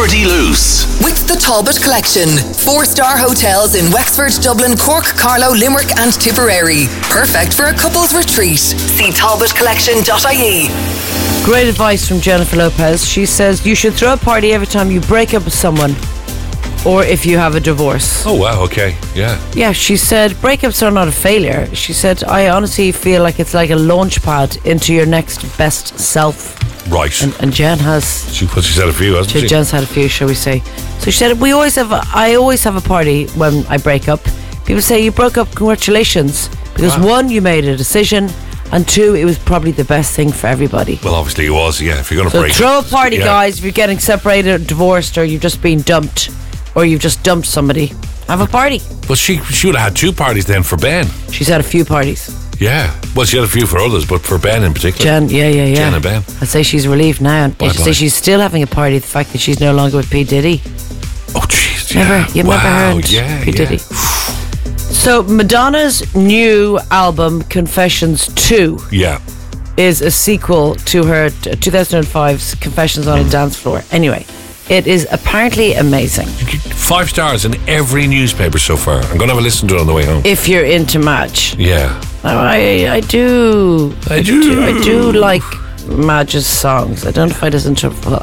Liberty Loose. With the Talbot Collection. 4-star hotels in Wexford, Dublin, Cork, Carlow, Limerick and Tipperary. Perfect for a couple's retreat. See talbotcollection.ie. Great advice from Jennifer Lopez. She says you should throw a party every time you break up with someone or if you have a divorce. Oh, wow, okay, yeah. Yeah, she said breakups are not a failure. She said, I honestly feel like it's like a launch pad into your next best self. Right. And Jen has... She's had a few, hasn't she? Jen's had a few, shall we say. So she said, I always have a party when I break up. People say, you broke up, congratulations. Because one, you made a decision, and two, it was probably the best thing for everybody. Well, obviously it was, yeah. If you're going to break up. So throw a party, guys, if you're getting separated or divorced or you've just been dumped or you've just dumped somebody. Have a party. Well, she would have had 2 parties then for Ben. She's had a few parties. Yeah. Well, she had a few for others, but for Ben in particular. Jen, yeah. Jen and Ben. I'd say she's relieved now. And Bye-bye. she'd say she's still having a party, the fact that she's no longer with P. Diddy. Oh, jeez. You've never heard P. Diddy. So Madonna's new album, Confessions 2, is a sequel to her 2005's Confessions on a Dance Floor. Anyway, it is apparently amazing. 5 stars in every newspaper so far. I'm going to have a listen to it on the way home. If you're into Madge. Yeah. I do like Madge's songs. I don't find it into